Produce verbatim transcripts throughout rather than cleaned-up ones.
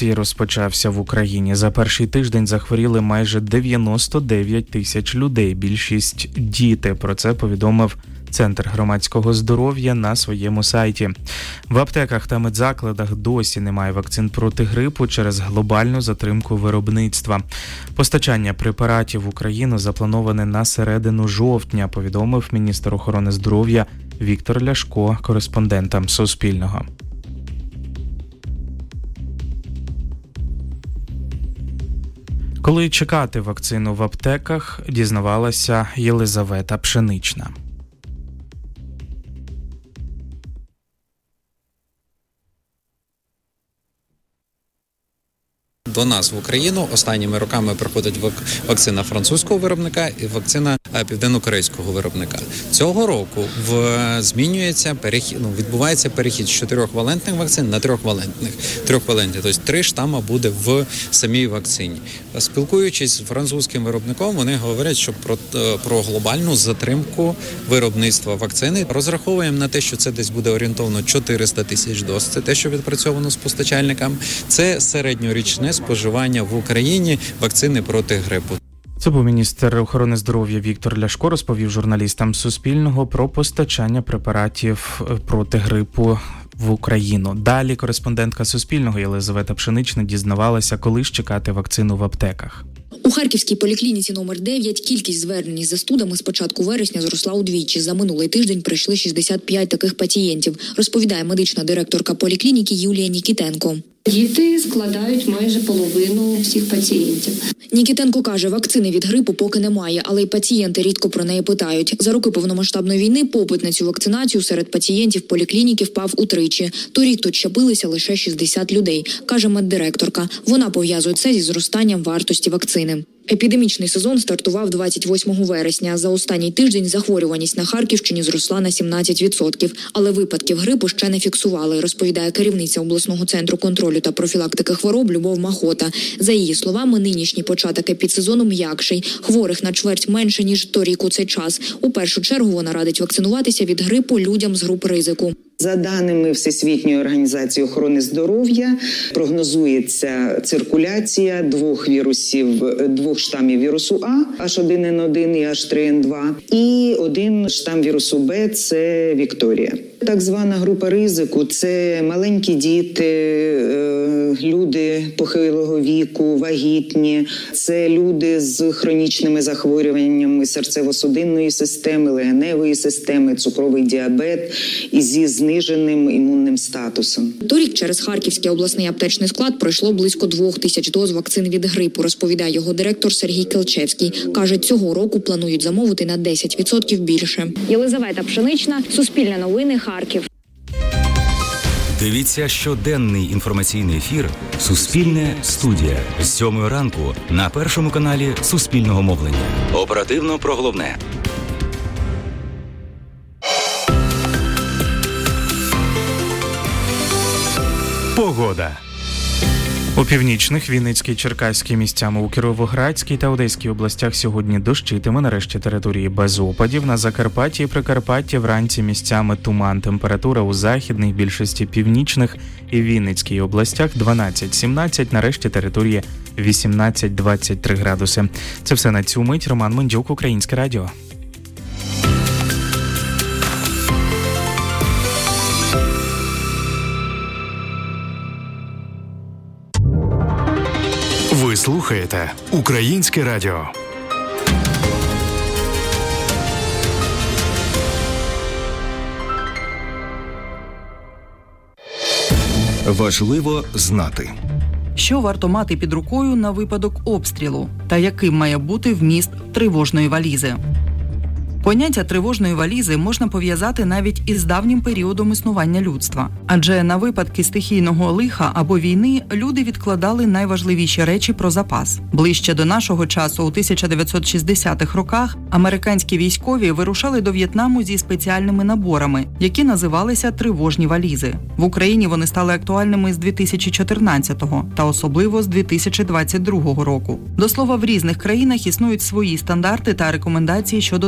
місяці розпочався в Україні. За перший тиждень захворіли майже дев'яносто дев'ять тисяч людей. Більшість – діти. Про це повідомив Центр громадського здоров'я на своєму сайті. В аптеках та медзакладах досі немає вакцин проти грипу через глобальну затримку виробництва. Постачання препаратів в Україну заплановане на середину жовтня, повідомив міністр охорони здоров'я Віктор Ляшко кореспондентам Суспільного. Коли чекати вакцину в аптеках, дізнавалася Єлизавета Пшенична. До нас в Україну останніми роками приходить вакцина французького виробника і вакцина південно-корейського виробника. Цього року в змінюється перехід, ну, відбувається перехід з чотирьохвалентних вакцин на трьохвалентних. Трьохвалентні, тобто три штама буде в самій вакцині. Спілкуючись з французьким виробником, вони говорять, що про, про глобальну затримку виробництва вакцини. Розраховуємо на те, що це десь буде орієнтовно чотириста тисяч доз. Це те, що відпрацьовано з постачальниками. Це середньорічне споживання в Україні вакцини проти грипу. Це був міністр охорони здоров'я Віктор Ляшко, розповів журналістам Суспільного про постачання препаратів проти грипу в Україну. Далі кореспондентка Суспільного Єлизавета Пшенична дізнавалася, коли ж чекати вакцину в аптеках. У Харківській поліклініці номер дев'ять кількість звернень із застудами з початку вересня зросла удвічі. За минулий тиждень прийшли шістдесят п'ять таких пацієнтів, розповідає медична директорка поліклініки Юлія Нікітенко. Діти складають майже половину всіх пацієнтів. Нікітенко каже, вакцини від грипу поки немає, але й пацієнти рідко про неї питають. За роки повномасштабної війни попит на цю вакцинацію серед пацієнтів поліклініки впав утричі. Торік тут щепилися лише шістдесят людей, каже меддиректорка. Вона пов'язує це зі зростанням вартості вакцини. Епідемічний сезон стартував двадцять восьмого вересня. За останній тиждень захворюваність на Харківщині зросла на сімнадцять відсотків. Але випадків грипу ще не фіксували, розповідає керівниця обласного центру контролю та профілактики хвороб Любов Махота. За її словами, нинішній початок епідсезону м'якший. Хворих на чверть менше, ніж торік у цей час. У першу чергу вона радить вакцинуватися від грипу людям з груп ризику. За даними Всесвітньої організації охорони здоров'я, прогнозується циркуляція двох вірусів, двох штамів вірусу А, Аш один Ен один і Аш три Ен два, і один штам вірусу Б – це Вікторія. Так звана група ризику – це маленькі діти, люди похилого віку, вагітні, це люди з хронічними захворюваннями серцево-судинної системи, легеневої системи, цукровий діабет і зі зниженим імунним статусом. Торік через Харківський обласний аптечний склад пройшло близько двох тисяч доз вакцин від грипу, розповідає його директор Сергій Келчевський. Каже, цього року планують замовити на десять відсотків більше. Єлизавета Пшенична, Суспільне новини, Харків. Дивіться щоденний інформаційний ефір «Суспільне студія» з сьомої ранку на першому каналі Суспільного мовлення. Оперативно про головне. Погода. У північних, Вінницькій, Черкаській місцями, у Кіровоградській та Одеській областях сьогодні дощитиме, нарешті території без опадів. На Закарпатті і Прикарпатті вранці місцями туман. Температура у західних, більшості північних і Вінницькій областях дванадцять-сімнадцять, нарешті території вісімнадцять-двадцять три градуси. Це все на цю мить. Роман Мендюк, Українське радіо. Ви слухаєте Українське радіо. Важливо знати. Що варто мати під рукою на випадок обстрілу та яким має бути вміст тривожної валізи? Поняття тривожної валізи можна пов'язати навіть із давнім періодом існування людства. Адже на випадки стихійного лиха або війни люди відкладали найважливіші речі про запас. Ближче до нашого часу, у тисяча дев'ятсот шістдесятих роках, американські військові вирушали до В'єтнаму зі спеціальними наборами, які називалися тривожні валізи. В Україні вони стали актуальними з дві тисячі чотирнадцятого та особливо з дві тисячі двадцять другого року. До слова, в різних країнах існують свої стандарти та рекомендації щодо тривожної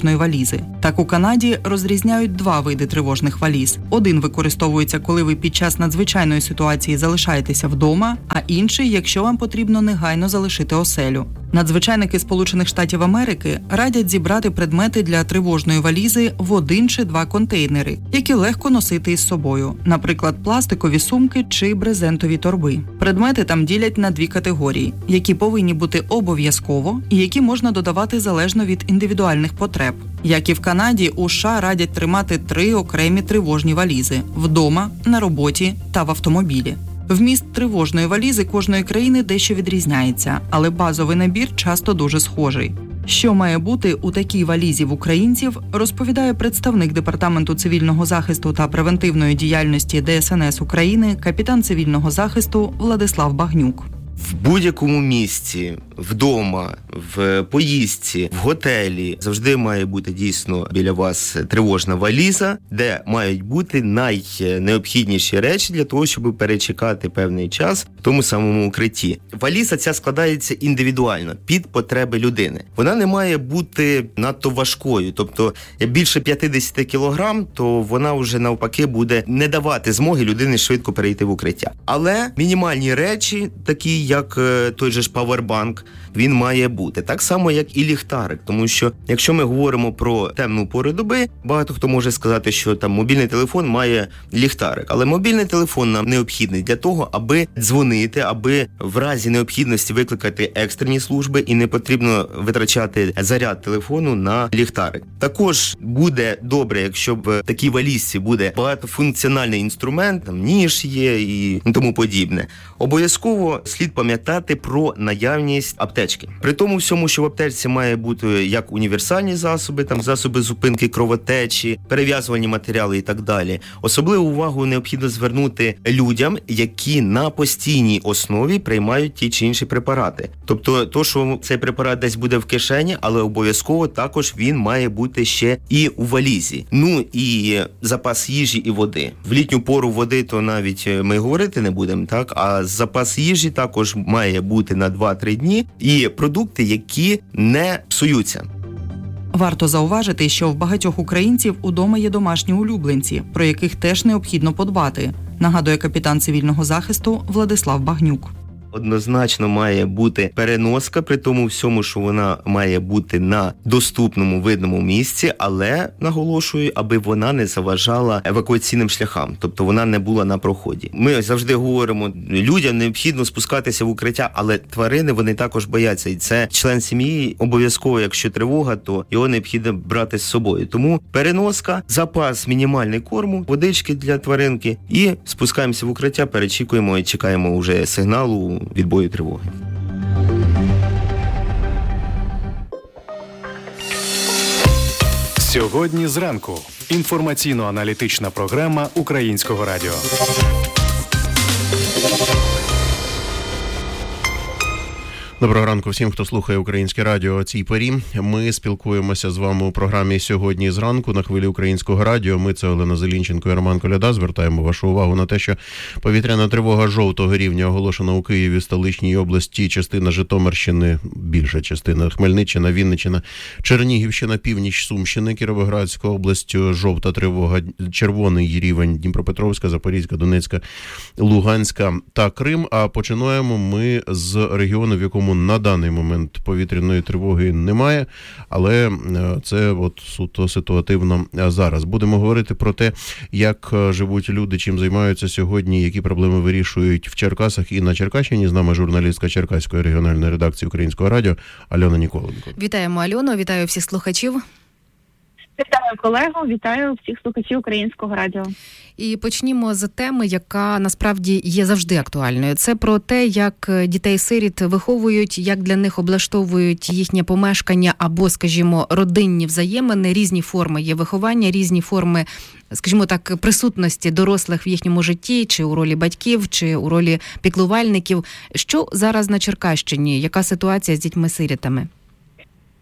тривожної валізи. Так у Канаді розрізняють два види тривожних валіз. Один використовується, коли ви під час надзвичайної ситуації залишаєтеся вдома, а інший, якщо вам потрібно негайно залишити оселю. Надзвичайники Сполучених Штатів Америки радять зібрати предмети для тривожної валізи в один чи два контейнери, які легко носити із собою, наприклад, пластикові сумки чи брезентові торби. Предмети там ділять на дві категорії, які повинні бути обов'язково і які можна додавати залежно від індивідуальних потреб. Як і в Канаді, у США радять тримати три окремі тривожні валізи – вдома, на роботі та в автомобілі. Вміст тривожної валізи кожної країни дещо відрізняється, але базовий набір часто дуже схожий. Що має бути у такій валізі в українців, розповідає представник Департаменту цивільного захисту та превентивної діяльності Де Ес Ен Ес України, капітан цивільного захисту Владислав Багнюк. В будь-якому місці, вдома, в поїздці, в готелі завжди має бути дійсно біля вас тривожна валіза, де мають бути найнеобхідніші речі для того, щоб перечекати певний час в тому самому укритті. Валіза ця складається індивідуально, під потреби людини. Вона не має бути надто важкою, тобто більше п'ятдесят кілограм, то вона вже навпаки буде не давати змоги людині швидко перейти в укриття. Але мінімальні речі, такі як той же ж павербанк, він має бути. Так само, як і ліхтарик. Тому що, якщо ми говоримо про темну пору доби, багато хто може сказати, що там мобільний телефон має ліхтарик. Але мобільний телефон нам необхідний для того, аби дзвонити, аби в разі необхідності викликати екстрені служби і не потрібно витрачати заряд телефону на ліхтарик. Також буде добре, якщо в такій валізці буде багатофункціональний інструмент, там ніж є і тому подібне. Обов'язково слід пам'ятати про наявність аптечки. При тому всьому, що в аптечці має бути як універсальні засоби, там засоби зупинки кровотечі, перев'язувальні матеріали і так далі. Особливу увагу необхідно звернути людям, які на постійній основі приймають ті чи інші препарати. Тобто, то, що цей препарат десь буде в кишені, але обов'язково також він має бути ще і у валізі. Ну і запас їжі і води. В літню пору води то навіть ми говорити не будемо, так? А запас їжі також має бути на два-три дні. І продукти, які не псуються. Варто зауважити, що в багатьох українців удома є домашні улюбленці, про яких теж необхідно подбати, нагадує капітан цивільного захисту Владислав Багнюк. Однозначно має бути переноска, при тому всьому, що вона має бути на доступному, видному місці, але, наголошую, аби вона не заважала евакуаційним шляхам, тобто вона не була на проході. Ми завжди говоримо, людям необхідно спускатися в укриття, але тварини, вони також бояться, і це член сім'ї, обов'язково, якщо тривога, то його необхідно брати з собою. Тому переноска, запас мінімальний корму, водички для тваринки і спускаємося в укриття, перечікуємо і чекаємо вже сигналу відбою тривоги. Сьогодні зранку. Інформаційно-аналітична програма Українського радіо. Доброго ранку всім, хто слухає Українське радіо о цій порі. Ми спілкуємося з вами у програмі «Сьогодні зранку» на хвилі Українського радіо. Ми, це Олена Зелінченко і Роман Коляда. Звертаємо вашу увагу на те, що повітряна тривога жовтого рівня оголошена у Києві, столичній області, частина Житомирщини, більша частина Хмельниччина, Вінниччина, Чернігівщина, північ Сумщини, Кіровоградська область, жовта тривога, червоний рівень Дніпропетровська, Запорізька, Донецька, Луганська та Крим. А починаємо ми з регіону, в якому на даний момент повітряної тривоги немає, але це от суто ситуативно зараз. Будемо говорити про те, як живуть люди, чим займаються сьогодні, які проблеми вирішують в Черкасах і на Черкащині. З нами журналістка Черкаської регіональної редакції Українського радіо Альона Ніколенко. Вітаємо, Альоно, вітаю всіх слухачів. Вітаю колегу, вітаю всіх слухачів Українського радіо. І почнімо з теми, яка насправді є завжди актуальною. Це про те, як дітей-сиріт виховують, як для них облаштовують їхнє помешкання або, скажімо, родинні взаємини, різні форми є виховання, різні форми, скажімо так, присутності дорослих в їхньому житті, чи у ролі батьків, чи у ролі піклувальників. Що зараз на Черкащині? Яка ситуація з дітьми-сирітами?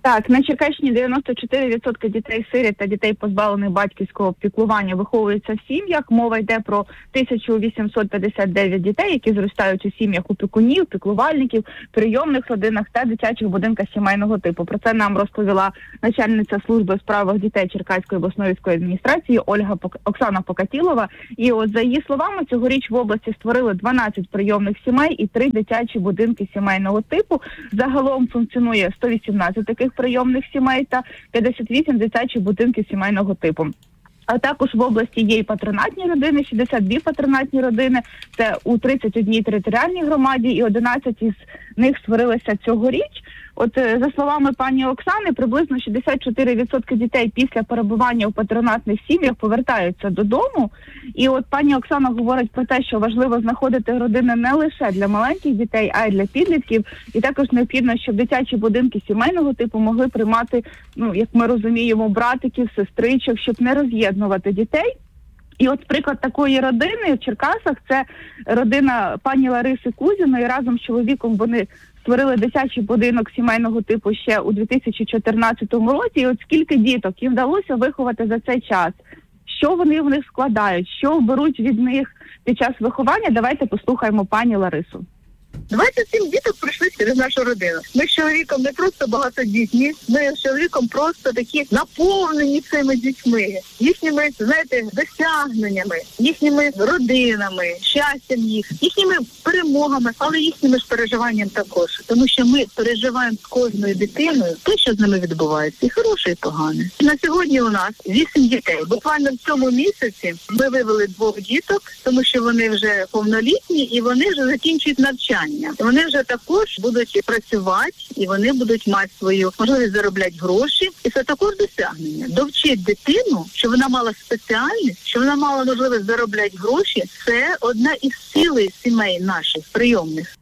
Так, на Черкащині дев'яносто чотири відсотки дітей-сиріт та дітей, позбавлених батьківського піклування, виховуються в сім'ях. Мова йде про тисячу вісімсот п'ятдесят дев'ять дітей, які зростають у сім'ях опікунів, піклувальників, прийомних родинах та дитячих будинках сімейного типу. Про це нам розповіла начальниця служби у справах дітей Черкаської обласної військової адміністрації Ольга Пок... Оксана Покатілова. І от за її словами, цьогоріч в області створили дванадцять прийомних сімей і три дитячі будинки сімейного типу. Загалом функціонує сто вісімнадцять таких прийомних сімей та п'ятдесят вісім дитячих будинків сімейного типу. А також в області є і патронатні родини, шістдесят дві патронатні родини, це у тридцять одній територіальній громаді, і одинадцять із них створилися цьогоріч. От, за словами пані Оксани, приблизно шістдесят чотири відсотки дітей після перебування у патронатних сім'ях повертаються додому. І от пані Оксана говорить про те, що важливо знаходити родини не лише для маленьких дітей, а й для підлітків. І також необхідно, щоб дитячі будинки сімейного типу могли приймати, ну, як ми розуміємо, братиків, сестричок, щоб не роз'єднувати дітей. І от приклад такої родини в Черкасах – це родина пані Лариси Кузіної. Разом з чоловіком вони створили дитячий будинок сімейного типу ще у дві тисячі чотирнадцятому році. І от скільки діток їм вдалося виховати за цей час, що вони в них складають, що беруть від них під час виховання, давайте послухаємо пані Ларису. двадцять сім діток прийшли через нашу родину. Ми з чоловіком не просто багатодітні, ми з чоловіком просто такі наповнені цими дітьми, їхніми, знаєте, досягненнями, їхніми родинами, щастям їх, їхніми перемогами, але їхніми ж переживанням також. Тому що ми переживаємо з кожною дитиною те, що з ними відбувається, і хороше, і погане. На сьогодні у нас вісім дітей. Буквально в цьому місяці ми вивели двох діток, тому що вони вже повнолітні і вони вже закінчують навчання. Вони вже також будуть працювати, і вони будуть мати свою можливість заробляти гроші. І це також досягнення. Довчити дитину, щоб вона мала спеціальність, щоб вона мала можливість заробляти гроші, це одна із силей сімей наших прийомних.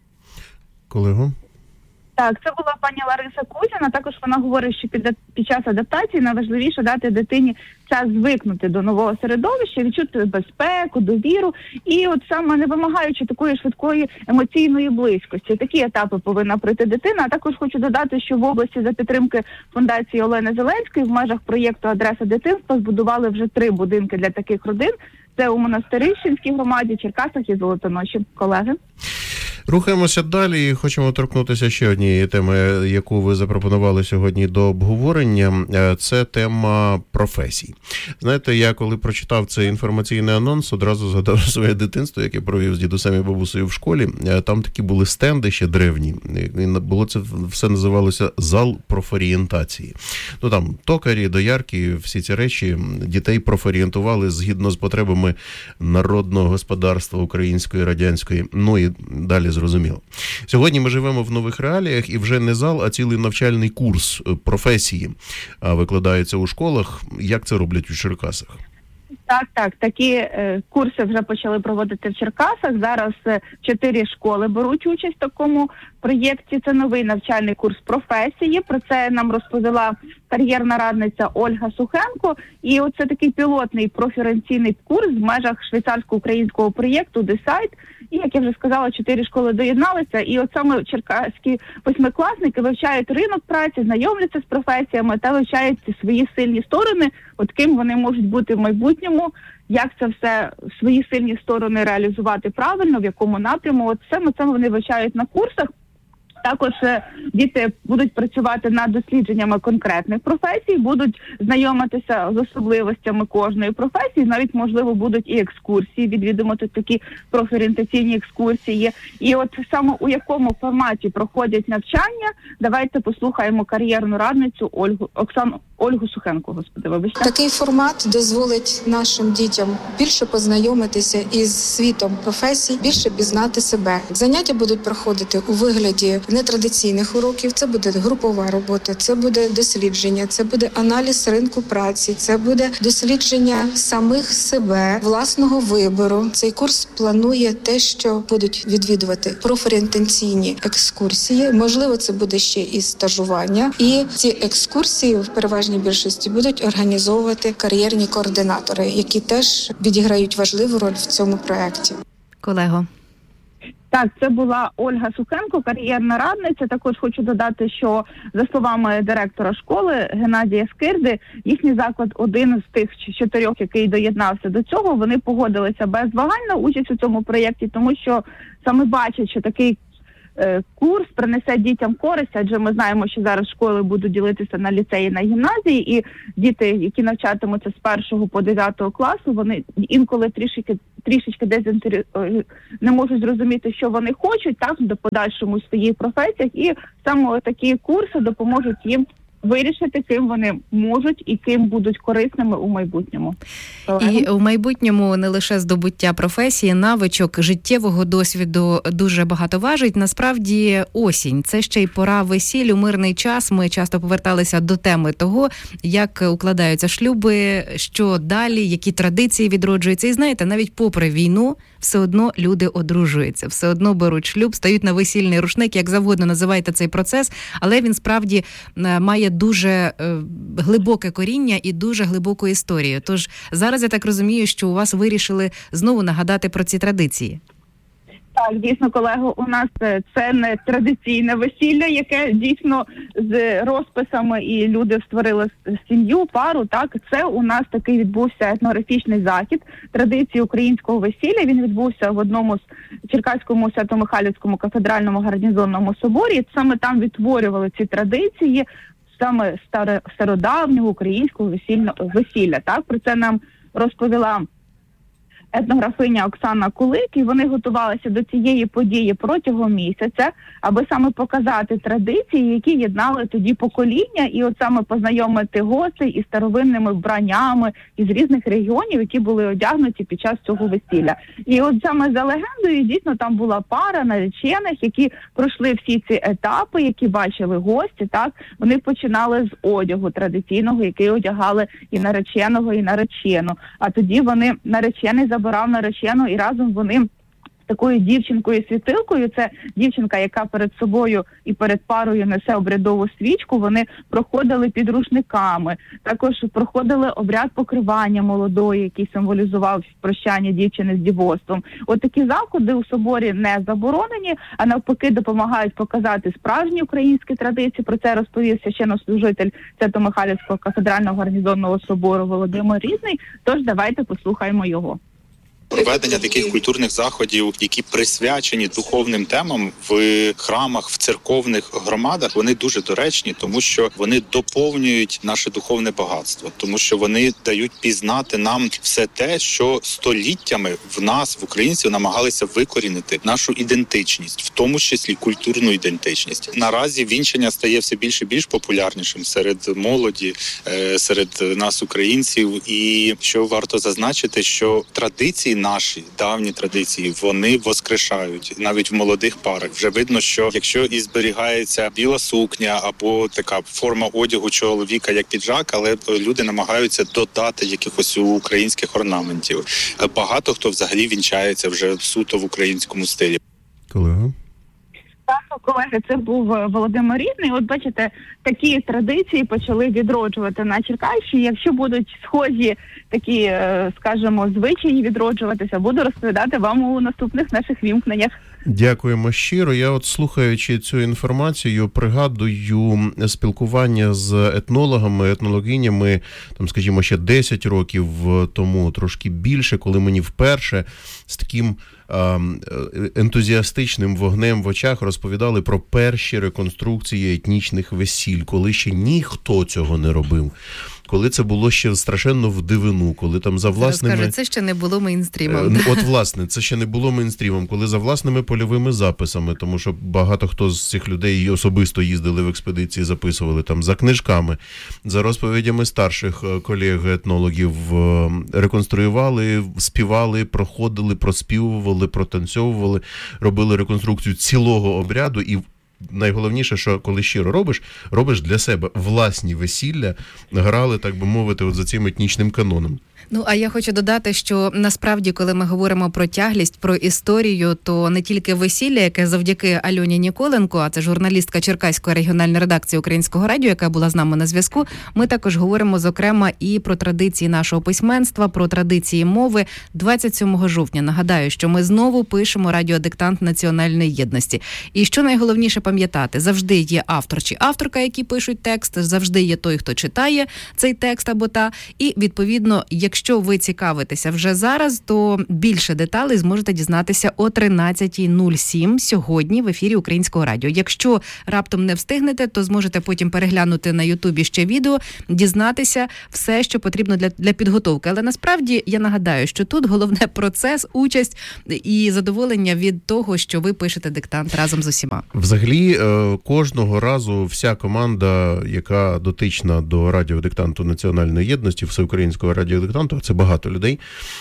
Колего? Так, це була пані Лариса Кузіна. Також вона говорить, що під, під час адаптації найважливіше дати дитині час звикнути до нового середовища, відчути безпеку, довіру. І от саме не вимагаючи такої швидкої емоційної близькості. Такі етапи повинна пройти дитина. А також хочу додати, що в області за підтримки фундації Олени Зеленської в межах проєкту «Адреса дитинства» збудували вже три будинки для таких родин. Це у Монастирищенській громаді, Черкасах і Золотоноші. Колеги. Рухаємося далі і хочемо торкнутися ще однієї теми, яку ви запропонували сьогодні до обговорення. Це тема професій. Знаєте, я коли прочитав цей інформаційний анонс, одразу згадав своє дитинство, яке провів з дідусем і бабусею в школі. Там такі були стенди ще древні. Було це все називалося зал профорієнтації. Ну там токарі, доярки, всі ці речі дітей профорієнтували згідно з потребами народного господарства української, радянської. Ну і далі зрозуміло. Сьогодні ми живемо в нових реаліях і вже не зал, а цілий навчальний курс професії викладається у школах. Як це роблять у Черкасах? Так, так. Такі е, курси вже почали проводити в Черкасах. Зараз е, чотири школи беруть участь в такому проєкті. Це новий навчальний курс професії. Про це нам розповіла кар'єрна радниця Ольга Сухенко. І оце такий пілотний профорієнтаційний курс в межах швейцарсько-українського проєкту «Десайт». І, як я вже сказала, чотири школи доєдналися. І от саме черкаські восьмикласники вивчають ринок праці, знайомляться з професіями та вивчають свої сильні сторони, от ким вони можуть бути в майбутньому, як це все, свої сильні сторони реалізувати правильно, в якому напряму. От саме це вони вивчають на курсах. Також діти будуть працювати над дослідженнями конкретних професій, будуть знайомитися з особливостями кожної професії, навіть, можливо, будуть і екскурсії, відвідувати такі профорієнтаційні екскурсії. І от саме у якому форматі проходять навчання, давайте послухаємо кар'єрну радницю Ольгу, Оксану, Ольгу Сухенко, господи, вибачте. Такий формат дозволить нашим дітям більше познайомитися із світом професій, більше пізнати себе. Заняття будуть проходити у вигляді нетрадиційних уроків. Це буде групова робота, це буде дослідження, це буде аналіз ринку праці, це буде дослідження самих себе, власного вибору. Цей курс планує те, що будуть відвідувати профорієнтаційні екскурсії. Можливо, це буде ще і стажування. І ці екскурсії в переважній більшості будуть організовувати кар'єрні координатори, які теж відіграють важливу роль в цьому проєкті. Колего. Так, це була Ольга Сухенко, кар'єрна радниця. Також хочу додати, що за словами директора школи Геннадія Скирди, їхній заклад один з тих чотирьох, який доєднався до цього, вони погодилися без вагань на участь у цьому проєкті, тому що саме бачать, що такий е, курс принесе дітям користь, адже ми знаємо, що зараз школи будуть ділитися на ліцеї, на гімназії, і діти, які навчатимуться з першого по дев'ятого класу, вони інколи трішки трішечки дезінтері... не можуть зрозуміти, що вони хочуть, так, до подальшому в своїх професіях, і саме такі курси допоможуть їм вирішити, ким вони можуть і ким будуть корисними у майбутньому. І у майбутньому не лише здобуття професії, навичок, життєвого досвіду дуже багато важить. Насправді осінь – це ще й пора весіль, у мирний час. Ми часто поверталися до теми того, як укладаються шлюби, що далі, які традиції відроджуються. І знаєте, навіть попри війну, все одно люди одружуються, все одно беруть шлюб, стають на весільний рушник, як завгодно називайте цей процес, але він справді має дуже е, глибоке коріння і дуже глибоку історію. Тож зараз я так розумію, що у вас вирішили знову нагадати про ці традиції. Так, дійсно, колего, у нас це не традиційне весілля, яке дійсно з розписами, і люди створили сім'ю, пару, так, це у нас такий відбувся етнографічний захід традиції українського весілля. Він відбувся в одному з Черкаському Свято-Михайлівському кафедральному гарнізонному соборі. Саме там відтворювали ці традиції, саме старо, стародавнього українського весілля, весілля. Так, про це нам розповіла етнографиня Оксана Кулик, і вони готувалися до цієї події протягом місяця, аби саме показати традиції, які єднали тоді покоління, і от саме познайомити гостей із старовинними вбраннями із різних регіонів, які були одягнуті під час цього весілля. І от саме за легендою, дійсно, там була пара наречених, які пройшли всі ці етапи, які бачили гості, так, вони починали з одягу традиційного, який одягали і нареченого, і наречену. А тоді вони, наречений забирав наречену, і разом вони такою дівчинкою-світилкою, це дівчинка, яка перед собою і перед парою несе обрядову свічку, вони проходили під рушниками, також проходили обряд покривання молодої, який символізував прощання дівчини з дівоцтвом. От такі заходи у соборі не заборонені, а навпаки допомагають показати справжні українські традиції. Про це розповів священнослужитель Свято-Михайлівського кафедрального гарнізонного собору Володимир Різний, тож давайте послухаємо його. Проведення таких культурних заходів, які присвячені духовним темам в храмах, в церковних громадах, вони дуже доречні, тому що вони доповнюють наше духовне багатство, тому що вони дають пізнати нам все те, що століттями в нас, в українців, намагалися викорінити нашу ідентичність, в тому числі культурну ідентичність. Наразі вінчання стає все більше і більш популярнішим серед молоді, серед нас, українців. І що варто зазначити, що традиції наші давні традиції, вони воскрешають навіть в молодих парах. Вже видно, що якщо і зберігається біла сукня або така форма одягу чоловіка, як піджак, але люди намагаються додати якихось українських орнаментів. Багато хто взагалі вінчається вже суто в українському стилі. Колега? Так, колеги, це був Володимир Різний. От бачите, такі традиції почали відроджувати на Черкащині. Якщо будуть схожі такі, скажімо, звичаї відроджуватися, буду розповідати вам у наступних наших вімкненнях. Дякуємо щиро. Я от, слухаючи цю інформацію, пригадую спілкування з етнологами, етнологинями, там, скажімо, ще десять років тому, трошки більше, коли мені вперше з таким ентузіастичним вогнем в очах розповідали про перші реконструкції етнічних весіль, коли ще ніхто цього не робив. Коли це було ще страшенно в дивину, коли там за власними... Розкажу, це ще не було мейнстрімом. От, власне, це ще не було мейнстрімом, коли за власними польовими записами, тому що багато хто з цих людей особисто їздили в експедиції, записували там за книжками, за розповідями старших колег-етнологів, реконструювали, співали, проходили, проспівували, протанцьовували, робили реконструкцію цілого обряду. І найголовніше, що коли щиро робиш, робиш для себе власні весілля, грали, так би мовити, от за цим етнічним каноном. Ну, а я хочу додати, що насправді, коли ми говоримо про тяглість, про історію, то не тільки весілля, яке завдяки Альоні Ніколенко, а це журналістка Черкаської регіональної редакції Українського радіо, яка була з нами на зв'язку, ми також говоримо, зокрема, і про традиції нашого письменства, про традиції мови. двадцять сьомого жовтня, нагадаю, що ми знову пишемо радіодиктант національної єдності. І що найголовніше пам'ятати, завжди є автор чи авторка, які пишуть текст, завжди є той, хто читає цей текст або та, і, відповідно, якщо ви цікавитеся вже зараз, то більше деталей зможете дізнатися о тринадцята нуль сім сьогодні в ефірі Українського радіо. Якщо раптом не встигнете, то зможете потім переглянути на Ютубі ще відео, дізнатися все, що потрібно для, для підготовки. Але насправді я нагадаю, що тут головне процес, участь і задоволення від того, що ви пишете диктант разом з усіма. Взагалі, кожного разу вся команда, яка дотична до радіодиктанту національної єдності, всеукраїнського радіодиктанту, це багато людей,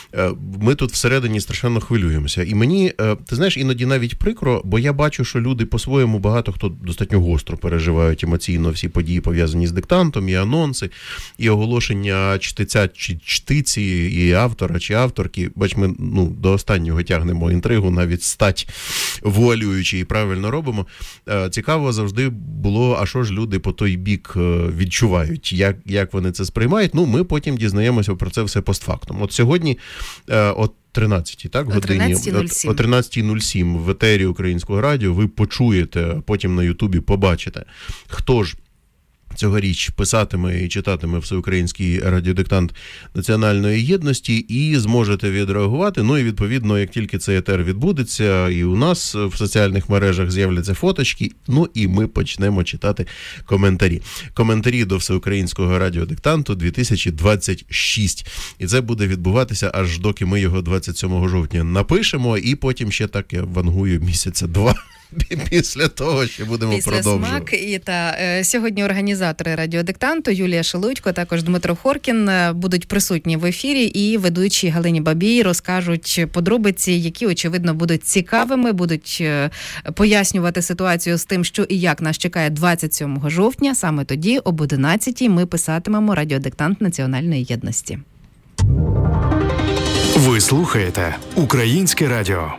ми тут всередині страшенно хвилюємося. І мені, ти знаєш, іноді навіть прикро, бо я бачу, що люди по-своєму багато хто достатньо гостро переживають емоційно всі події, пов'язані з диктантом, і анонси, і оголошення чтиця чи чтиці, і автора чи авторки. Бач, ми ну, до останнього тягнемо інтригу, навіть стать вуалюючи і правильно робимо. Цікаво завжди було, а що ж люди по той бік відчувають, як, як вони це сприймають. Ну, ми потім дізнаємося про це все постфактум. От сьогодні, от тринадцятій, так, годині, о тринадцята нуль сім в етері Українського радіо ви почуєте, потім на Ютубі побачите, хто ж цьогоріч писатиме і читатиме всеукраїнський радіодиктант національної єдності, і зможете відреагувати. Ну і відповідно, як тільки цей етер відбудеться, і у нас в соціальних мережах з'являться фоточки, ну і ми почнемо читати коментарі. Коментарі до всеукраїнського радіодиктанту дві тисячі двадцять шість. І це буде відбуватися аж доки ми його двадцять сьомого жовтня напишемо, і потім ще так я вангую місяця два. Після того, що будемо Після продовжувати. смак. І та е, сьогодні організатори радіодиктанту Юлія Шелудько, також Дмитро Хоркін будуть присутні в ефірі, і ведучі Галині Бабій розкажуть подробиці, які, очевидно, будуть цікавими, будуть е, пояснювати ситуацію з тим, що і як нас чекає двадцять сьомого жовтня. Саме тоді, об одинадцятій, ми писатимемо радіодиктант національної єдності. Ви слухаєте Українське радіо.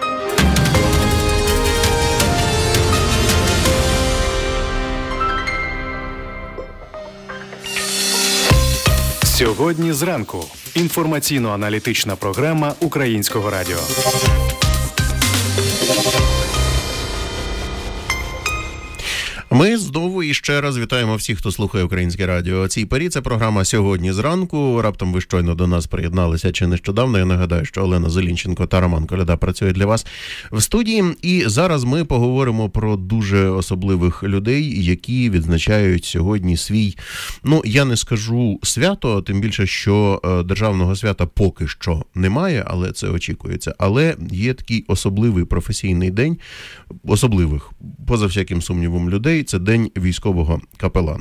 Сьогодні зранку. Інформаційно-аналітична програма Українського радіо. Ми знову і ще раз вітаємо всіх, хто слухає Українське радіо. О цій порі це програма «Сьогодні зранку». Раптом ви щойно до нас приєдналися чи нещодавно. Я нагадаю, що Олена Зелінченко та Роман Коляда працюють для вас в студії. І зараз ми поговоримо про дуже особливих людей, які відзначають сьогодні свій, ну, я не скажу свято, тим більше, що державного свята поки що немає, але це очікується. Але є такий особливий професійний день, особливих, поза всяким сумнівом, людей. Це День військового капелана.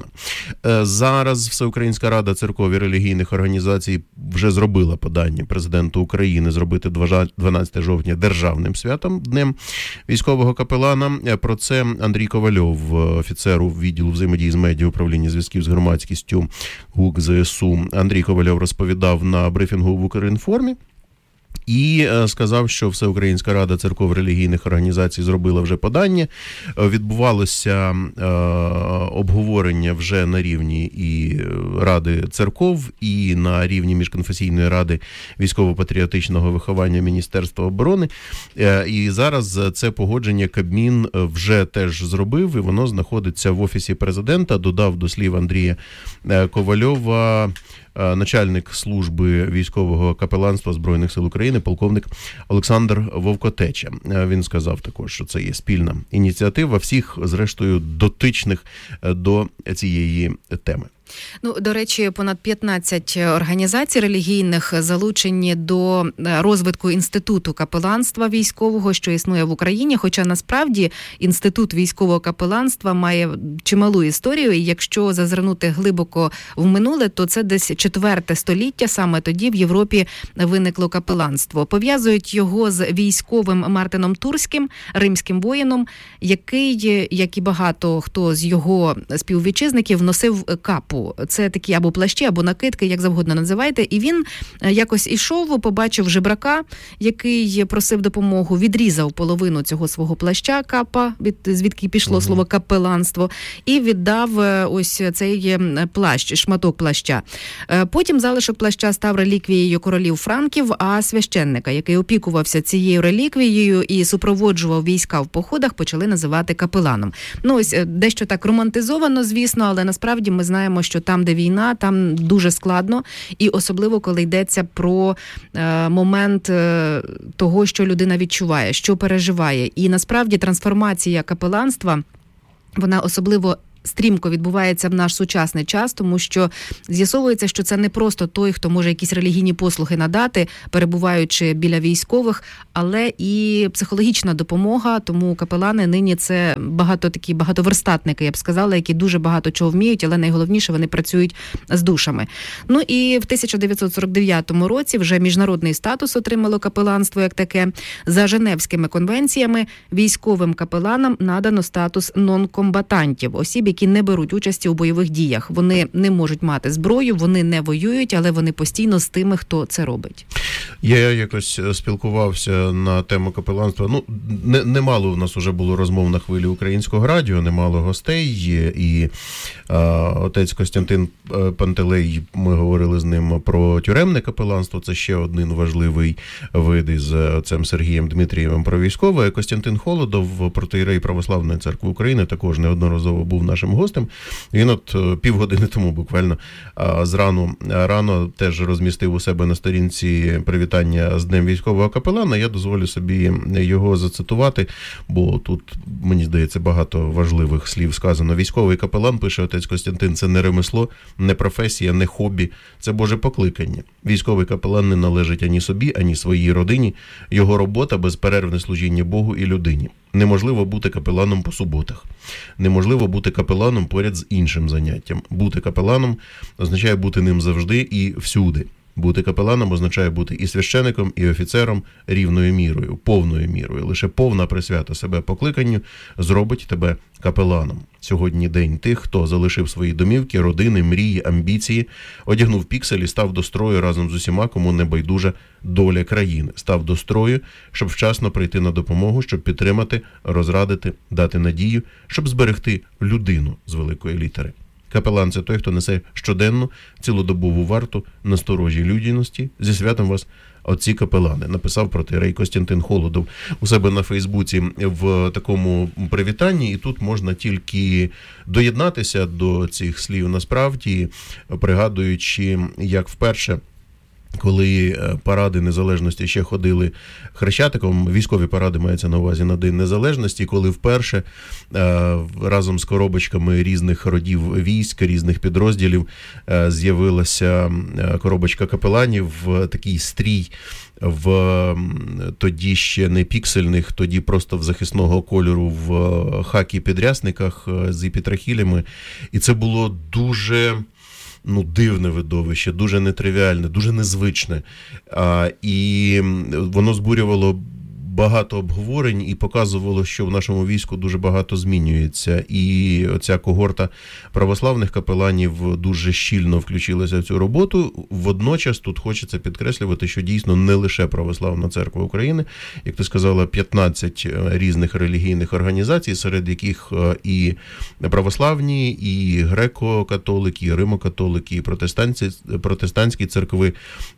Зараз Всеукраїнська рада церков і релігійних організацій вже зробила подання президенту України зробити дванадцятого жовтня державним святом, Днем військового капелана. Про це Андрій Ковальов, офіцеру відділу взаємодії з медіа управління зв'язків з громадськістю ГУК ЗСУ. Андрій Ковальов розповідав на брифінгу в Укрінформі. І сказав, що Всеукраїнська рада церков релігійних організацій зробила вже подання. Відбувалося е, обговорення вже на рівні і Ради церков, і на рівні Міжконфесійної ради військово-патріотичного виховання Міністерства оборони. Е, і зараз це погодження Кабмін вже теж зробив, і воно знаходиться в Офісі президента. Додав до слів Андрія Ковальова начальник служби військового капеланства Збройних сил України, полковник Олександр Вовкотеча. Він сказав також, що це є спільна ініціатива всіх, зрештою, дотичних до цієї теми. Ну, до речі, понад п'ятнадцять організацій релігійних залучені до розвитку інституту капеланства військового, що існує в Україні, хоча насправді інститут військового капеланства має чималу історію, і якщо зазирнути глибоко в минуле, то це десь четверте століття, саме тоді в Європі виникло капеланство. Пов'язують його з військовим Мартином Турським, римським воїном, який, як і багато хто з його співвітчизників, носив капу. капу. Це такі або плащі, або накидки, як завгодно називайте. І він якось ішов, побачив жебрака, який просив допомогу, відрізав половину цього свого плаща капа, від, звідки пішло uh-huh. слово капеланство, і віддав ось цей плащ, шматок плаща. Потім залишок плаща став реліквією королів франків, а священника, який опікувався цією реліквією і супроводжував війська в походах, почали називати капеланом. Ну ось дещо так романтизовано, звісно, але насправді ми знаємо, що там, де війна, там дуже складно, і особливо, коли йдеться про е, момент е, того, що людина відчуває, що переживає. І насправді трансформація капеланства, вона особливо стрімко відбувається в наш сучасний час, тому що з'ясовується, що це не просто той, хто може якісь релігійні послуги надати, перебуваючи біля військових, але і психологічна допомога, тому капелани нині це багато такі багатоверстатники, я б сказала, які дуже багато чого вміють, але найголовніше, вони працюють з душами. Ну і в тисяча дев'ятсот сорок дев'ятому році вже міжнародний статус отримало капеланство як таке. За Женевськими конвенціями військовим капеланам надано статус нонкомбатантів, осіб, які не беруть участі у бойових діях. Вони не можуть мати зброю, вони не воюють, але вони постійно з тими, хто це робить. Я якось спілкувався на тему капеланства. Ну, не, немало у нас вже було розмов на хвилі Українського радіо, немало гостей. І а, отець Костянтин Пантелей, ми говорили з ним про тюремне капеланство. Це ще один важливий вид із отцем Сергієм Дмитрієвим про військове. Костянтин Холодов, протоієрей Православної церкви України, також неодноразово був нашим гостем. Він от півгодини тому буквально зрану рано теж розмістив у себе на сторінці привітання з Днем військового капелана. Я дозволю собі його зацитувати, бо тут, мені здається, багато важливих слів сказано. Військовий капелан, пише отець Костянтин, це не ремесло, не професія, не хобі, це Боже покликання. Військовий капелан не належить ані собі, ані своїй родині. Його робота – безперервне служіння Богу і людині. Неможливо бути капеланом по суботах. Неможливо бути капеланом поряд з іншим заняттям. Бути капеланом означає бути ним завжди і всюди. Бути капеланом означає бути і священиком, і офіцером рівною мірою, повною мірою. Лише повна присвята себе покликанню зробить тебе капеланом. Сьогодні день тих, хто залишив свої домівки, родини, мрії, амбіції, одягнув піксель і став до строю разом з усіма, кому не байдужа доля країни. Став до строю, щоб вчасно прийти на допомогу, щоб підтримати, розрадити, дати надію, щоб зберегти людину з великої літери. Капелан – це той, хто несе щоденну, цілодобову варту насторожі людяності. Зі святом вас, отці капелани, написав протоієрей Костянтин Холодов у себе на Фейсбуці в такому привітанні. І тут можна тільки доєднатися до цих слів. Насправді, пригадуючи, як вперше, коли паради незалежності ще ходили хрещатиком, військові паради маються на увазі на День Незалежності, коли вперше разом з коробочками різних родів військ, різних підрозділів з'явилася коробочка капеланів, такий стрій в тоді ще не піксельних, тоді просто в захисного кольору в хакі-підрясниках з епітрахілями. І це було дуже... ну, дивне видовище, дуже нетривіальне, дуже незвичне. А, і воно збурювало багато обговорень і показувало, що в нашому війську дуже багато змінюється. І оця когорта православних капеланів дуже щільно включилася в цю роботу. Водночас тут хочеться підкреслювати, що дійсно не лише Православна церква України, як ти сказала, п'ятнадцять різних релігійних організацій, серед яких і православні, і греко-католики, і римо-католики, і протестантські, протестантські церкви,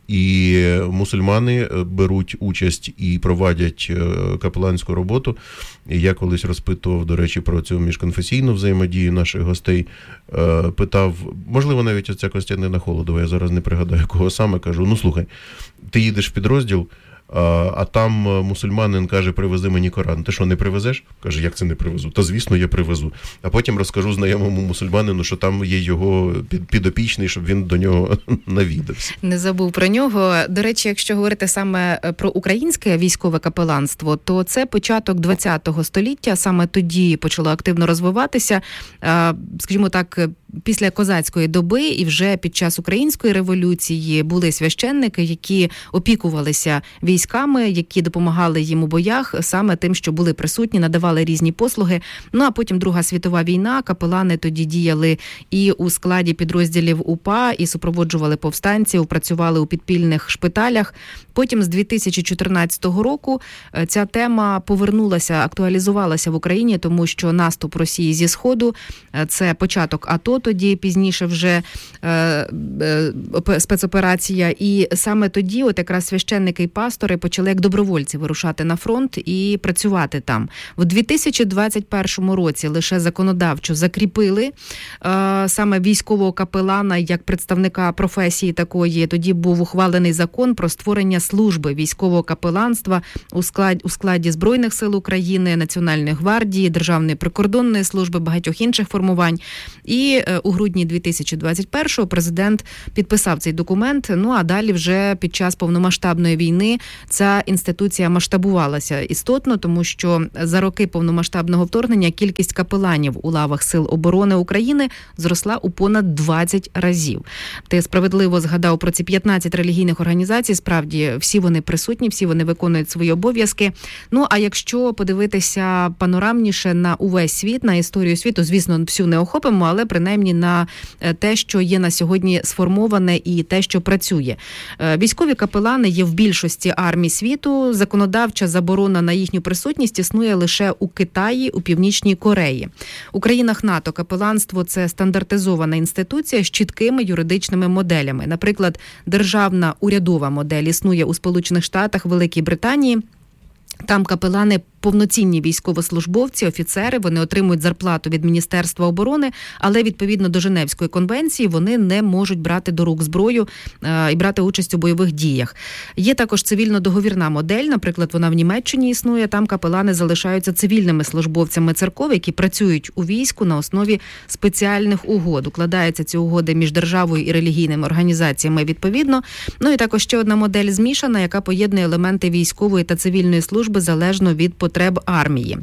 і мусульмани беруть участь і проводять капеланську роботу. І я колись розпитував, до речі, про цю міжконфесійну взаємодію наших гостей, питав, можливо, навіть оця Костянтина Холодова, я зараз не пригадаю, кого саме, кажу, ну, слухай, ти їдеш в підрозділ, а там мусульманин каже, привези мені Коран. Ти що, не привезеш? Каже, як це не привезу? Та, звісно, я привезу. А потім розкажу знайомому мусульманину, що там є його підопічний, щоб він до нього навідався. Не забув про нього. До речі, якщо говорити саме про українське військове капеланство, то це початок ХХ століття, саме тоді почало активно розвиватися. Скажімо так, після козацької доби і вже під час Української революції були священники, які опікувалися військами, які допомагали їм у боях саме тим, що були присутні, надавали різні послуги. Ну, а потім Друга світова війна, капелани тоді діяли і у складі підрозділів УПА, і супроводжували повстанців, працювали у підпільних шпиталях. Потім з дві тисячі чотирнадцятого року ця тема повернулася, актуалізувалася в Україні, тому що наступ Росії зі Сходу – це початок АТО, тоді пізніше вже е, е, спецоперація. І саме тоді от якраз священники і пастори почали як добровольці вирушати на фронт і працювати там. В дві тисячі двадцять першому році лише законодавчо закріпили е, саме військового капелана як представника професії такої. Тоді був ухвалений закон про створення служби військового капеланства у складі, у складі Збройних сил України, Національної гвардії, Державної прикордонної служби, багатьох інших формувань. І е, у грудні дві тисячі двадцять першого президент підписав цей документ. Ну, а далі вже під час повномасштабної війни ця інституція масштабувалася істотно, тому що за роки повномасштабного вторгнення кількість капеланів у лавах Сил оборони України зросла у понад двадцять разів. Ти справедливо згадав про ці п'ятнадцять релігійних організацій. Справді, всі вони присутні, всі вони виконують свої обов'язки. Ну, а якщо подивитися панорамніше на увесь світ, на історію світу, звісно, всю не охопимо, але принаймні на те, що є на сьогодні сформоване і те, що працює. Військові капелани є в більшості армій світу. Законодавча заборона на їхню присутність існує лише у Китаї, у Північній Кореї. У країнах НАТО капеланство – це стандартизована інституція з чіткими юридичними моделями. Наприклад, державна урядова модель існує у Сполучених Штатах, Великій Британії. Там капелани повноцінні військовослужбовці, офіцери, вони отримують зарплату від Міністерства оборони, але відповідно до Женевської конвенції вони не можуть брати до рук зброю е, і брати участь у бойових діях. Є також цивільно-договірна модель, наприклад, вона в Німеччині існує, там капелани залишаються цивільними службовцями церков, які працюють у війську на основі спеціальних угод. Укладаються ці угоди між державою і релігійними організаціями відповідно. Ну і також ще одна модель змішана, яка поєднує елементи військової та цивільної служби залежно від потреб армії.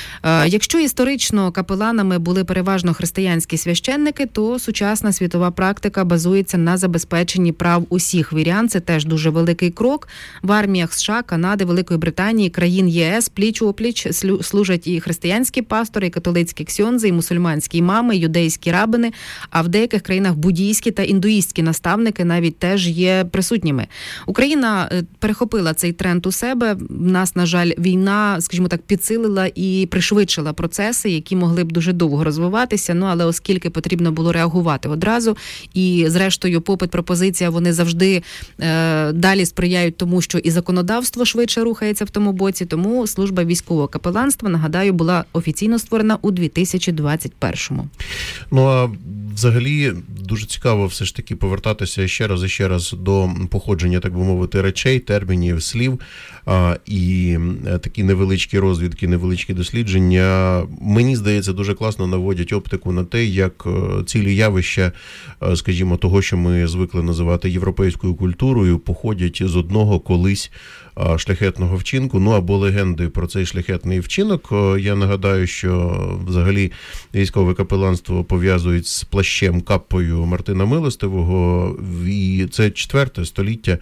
Якщо історично капеланами були переважно християнські священники, то сучасна світова практика базується на забезпеченні прав усіх вірян. Це теж дуже великий крок. В арміях США, Канади, Великої Британії, країн ЄС пліч-опліч служать і християнські пастори, і католицькі ксьондзи, і мусульманські імами, і юдейські рабини, а в деяких країнах буддійські та індуїстські наставники навіть теж є присутніми. Україна перехопила цей тренд у себе. В нас, на жаль, війна, скажімо так, підсилила і пришвидшила процеси, які могли б дуже довго розвиватися, ну, але оскільки потрібно було реагувати одразу, і, зрештою, попит, пропозиція, вони завжди е, далі сприяють тому, що і законодавство швидше рухається в тому боці, тому служба військового капеланства, нагадаю, була офіційно створена у дві тисячі двадцять першому. Ну, а взагалі дуже цікаво все ж таки повертатися ще раз і ще раз до походження, так би мовити, речей, термінів, слів, а, і такі невеличкі розвідки, невеличкі дослідження, мені здається, дуже класно наводять оптику на те, як цілі явища, скажімо, того, що ми звикли називати європейською культурою, походять з одного колись шляхетного вчинку, ну або легенди про цей шляхетний вчинок. Я нагадаю, що взагалі військове капеланство пов'язують з плащем, каппою Мартина Милостивого, і це четверте століття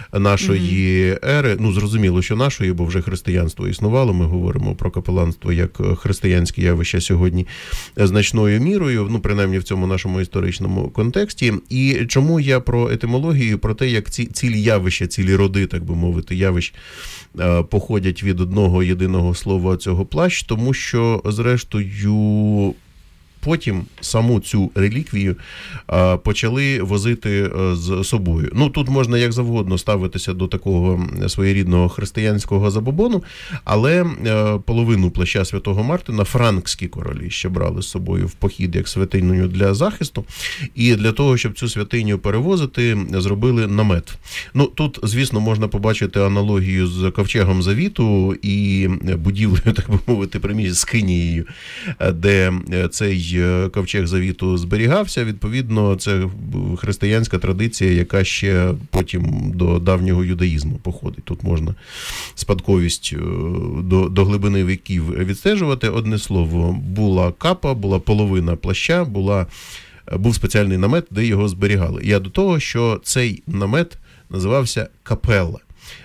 нашої mm-hmm. ери. Ну, зрозуміло, що нашої, бо вже християнство існувало, ми говоримо про капеланство як християнське явище сьогодні значною мірою, ну, принаймні в цьому нашому історичному контексті. І чому я про етимологію, про те, як ці цілі явища, цілі роди, так би мовити, явищ походять від одного єдиного слова цього плащ, тому що, зрештою, потім саму цю реліквію а, почали возити а, з собою. Ну, тут можна як завгодно ставитися до такого своєрідного християнського забобону, але а, половину плаща Святого Мартина франкські королі ще брали з собою в похід як святиню для захисту, і для того, щоб цю святиню перевозити, зробили намет. Ну, тут, звісно, можна побачити аналогію з ковчегом Завіту і будівлею, так би мовити, приміщення, скинією, де цей ковчег Завіту зберігався. Відповідно, це християнська традиція, яка ще потім до давнього юдаїзму походить. Тут можна спадковість до, до глибини віків відстежувати. Одне слово, була капа, була половина плаща, була був спеціальний намет, де його зберігали. Я до того, що цей намет називався капелла.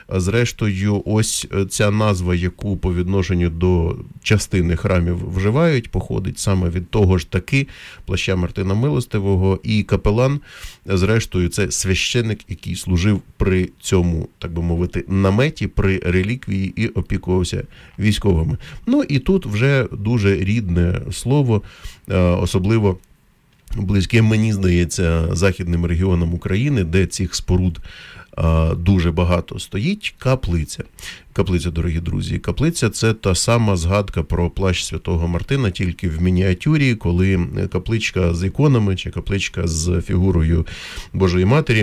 Зрештою, ось ця назва, яку по відношенню до частини храмів вживають, походить саме від того ж таки плаща Мартина Милостивого, і капелан, зрештою, це священик, який служив при цьому, так би мовити, наметі, при реліквії і опікувався військовими. Ну і тут вже дуже рідне слово, особливо близьке, мені здається, західним регіонам України, де цих споруд дуже багато стоїть, каплиця. Каплиця, дорогі друзі. Каплиця – це та сама згадка про плащ Святого Мартина, тільки в мініатюрі, коли капличка з іконами чи капличка з фігурою Божої Матері,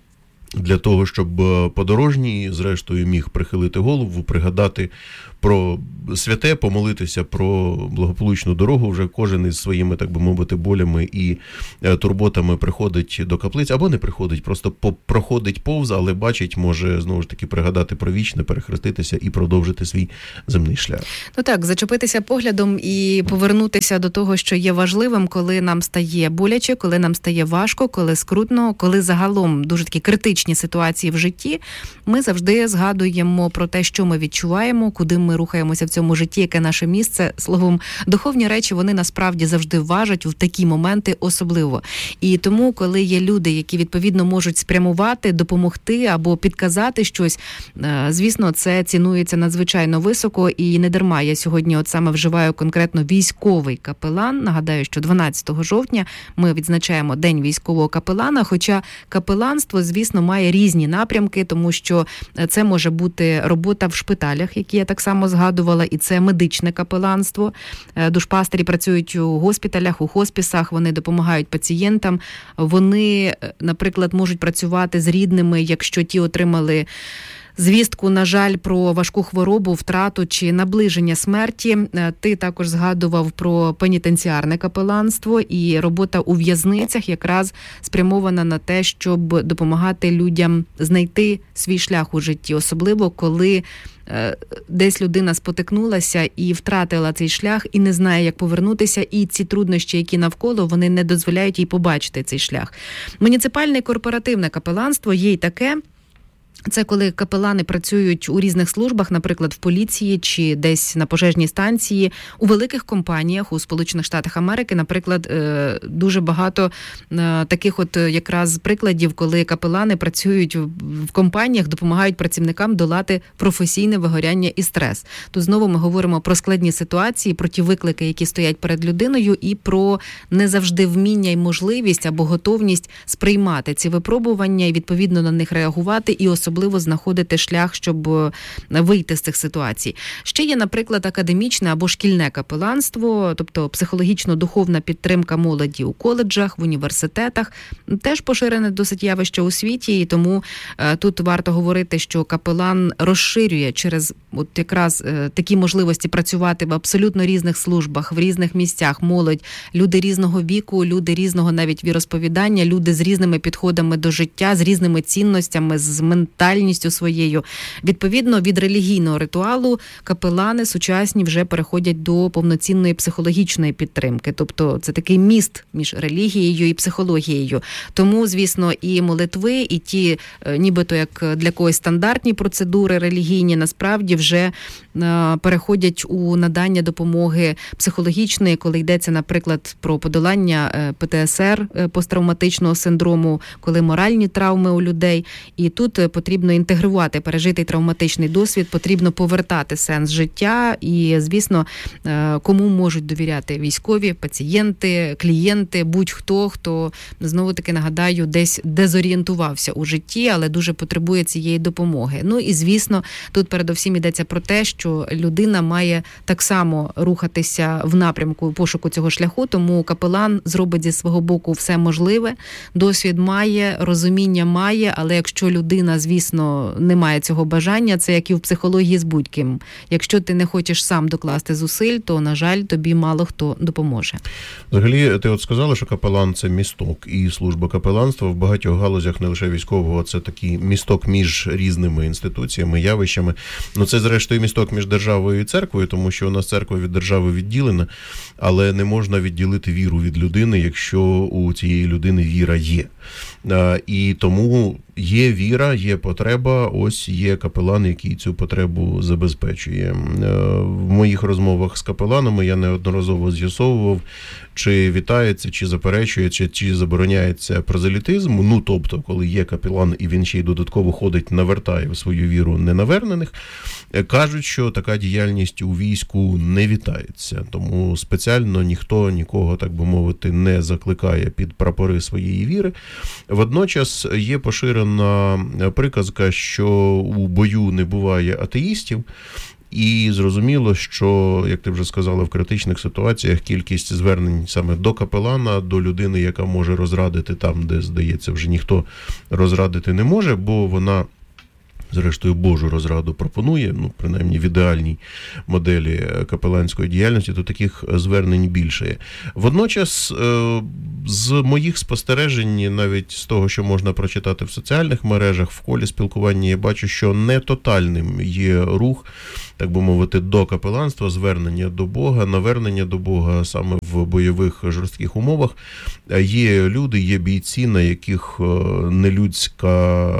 для того, щоб подорожній, зрештою, міг прихилити голову, пригадати про святе, помолитися про благополучну дорогу. Вже кожен із своїми, так би мовити, болями і турботами приходить до каплиць, або не приходить, просто проходить повз, але бачить, може, знову ж таки, пригадати про вічне, перехреститися і продовжити свій земний шлях. Ну так, зачепитися поглядом і повернутися до того, що є важливим, коли нам стає боляче, коли нам стає важко, коли скрутно, коли загалом дуже такі критичні ситуації в житті, ми завжди згадуємо про те, що ми відчуваємо, куди ми рухаємося в цьому житті, яке наше місце. Словом, духовні речі, вони насправді завжди важать в такі моменти особливо. І тому, коли є люди, які відповідно можуть спрямувати, допомогти або підказати щось, звісно, це цінується надзвичайно високо, і не дарма я сьогодні от саме вживаю конкретно військовий капелан. Нагадаю, що дванадцятого жовтня ми відзначаємо День військового капелана, хоча капеланство, звісно, має різні напрямки, тому що це може бути робота в шпиталях, які я так само згадувала, і це медичне капеланство. Душпастері працюють у госпіталях, у хоспісах, вони допомагають пацієнтам. Вони, наприклад, можуть працювати з рідними, якщо ті отримали звістку, на жаль, про важку хворобу, втрату чи наближення смерті. Ти також згадував про пенітенціарне капеланство, і робота у в'язницях якраз спрямована на те, щоб допомагати людям знайти свій шлях у житті, особливо коли десь людина спотикнулася і втратила цей шлях, і не знає, як повернутися, і ці труднощі, які навколо, вони не дозволяють їй побачити цей шлях. Муніципальне і корпоративне капеланство є й таке. Це коли капелани працюють у різних службах, наприклад, в поліції чи десь на пожежній станції, у великих компаніях у Сполучених Штатах Америки, наприклад, дуже багато таких от якраз прикладів, коли капелани працюють в компаніях, допомагають працівникам долати професійне вигоряння і стрес. Тут знову ми говоримо про складні ситуації, про ті виклики, які стоять перед людиною, і про не завжди вміння і можливість або готовність сприймати ці випробування і відповідно на них реагувати, і особливо особливо знаходити шлях, щоб вийти з цих ситуацій. Ще є, наприклад, академічне або шкільне капеланство, тобто психологічно-духовна підтримка молоді у коледжах, в університетах. Теж поширене досить явище у світі, і тому тут варто говорити, що капелан розширює через от якраз такі можливості працювати в абсолютно різних службах, в різних місцях. Молодь, люди різного віку, люди різного навіть віросповідання, люди з різними підходами до життя, з різними цінностями, з ментальністю своєю. Відповідно, від релігійного ритуалу капелани сучасні вже переходять до повноцінної психологічної підтримки. Тобто це такий міст між релігією і психологією. Тому, звісно, і молитви, і ті, нібито як для когось стандартні процедури релігійні, насправді вже переходять у надання допомоги психологічної, коли йдеться, наприклад, про подолання пе те ес ер, посттравматичного синдрому, коли моральні травми у людей. І тут потрібно інтегрувати пережитий травматичний досвід, потрібно повертати сенс життя. І, звісно, кому можуть довіряти військові, пацієнти, клієнти, будь-хто, хто, знову-таки нагадаю, десь дезорієнтувався у житті, але дуже потребує цієї допомоги. Ну і, звісно, тут передовсім йдеться про те, що людина має так само рухатися в напрямку пошуку цього шляху, тому капелан зробить зі свого боку все можливе, досвід має, розуміння має, але якщо людина, звісно, звісно, немає цього бажання. Це як і в психології з будь-ким. Якщо ти не хочеш сам докласти зусиль, то, на жаль, тобі мало хто допоможе. Взагалі, ти от сказала, що капелан – це місток, і служба капеланства в багатьох галузях, не лише військового, це такий місток між різними інституціями, явищами. Ну, це, зрештою, місток між державою і церквою, тому що у нас церква від держави відділена, але не можна відділити віру від людини, якщо у цієї людини віра є. І тому є віра, є потреба, ось є капелан, який цю потребу забезпечує. В моїх розмовах з капеланами я неодноразово з'ясовував, чи вітається, чи заперечується, чи забороняється прозелітизм. Ну, тобто, коли є капелан і він ще й додатково ходить, навертає в свою віру ненавернених, кажуть, що така діяльність у війську не вітається. Тому спеціально ніхто нікого, так би мовити, не закликає під прапори своєї віри. Водночас є поширена приказка, що у бою не буває атеїстів. І зрозуміло, що, як ти вже сказала, в критичних ситуаціях кількість звернень саме до капелана, до людини, яка може розрадити там, де, здається, вже ніхто розрадити не може, бо вона, зрештою, Божу розраду пропонує, ну, принаймні в ідеальній моделі капеланської діяльності, то таких звернень більше. Водночас, з моїх спостережень, навіть з того, що можна прочитати в соціальних мережах, в колі спілкування, я бачу, що не тотальним є рух, так би мовити, до капеланства, звернення до Бога, навернення до Бога саме в бойових жорстких умовах. Є люди, є бійці, на яких нелюдська